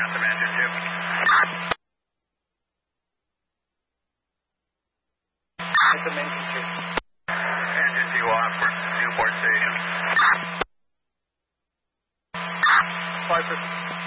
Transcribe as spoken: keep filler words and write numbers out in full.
Phantom engine two. Phantom engine two. Engine two off for Newport Station. Five percent.